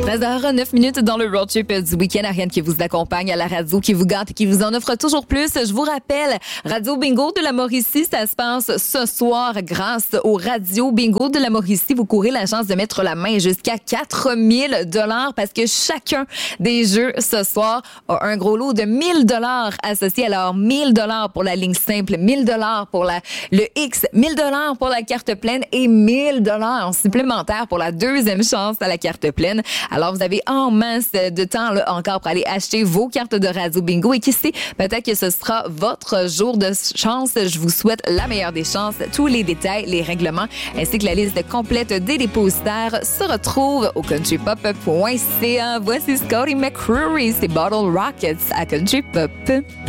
13h09 dans le road trip du week-end. Ariane qui vous accompagne à la radio, qui vous gâte et qui vous en offre toujours plus. Je vous rappelle, Radio Bingo de la Mauricie, ça se passe ce soir grâce au Radio Bingo de la Mauricie. Vous courez la chance de mettre la main jusqu'à 4 000 $ parce que chacun des jeux ce soir a un gros lot de 1 000 $ associé. Alors, 1 000 $ pour la ligne simple, 1 000 $ pour le X, 1 000 $ pour la carte pleine et 1 000 $ en supplémentaire pour la deuxième chance à la carte pleine. Alors, vous avez en masse de temps là, encore pour aller acheter vos cartes de Radio Bingo. Et qui sait, peut-être que ce sera votre jour de chance. Je vous souhaite la meilleure des chances. Tous les détails, les règlements, ainsi que la liste complète des dépositaires se retrouvent au countrypop.ca. Voici Scotty McCreery, c'est Bottle Rockets à Country Pop.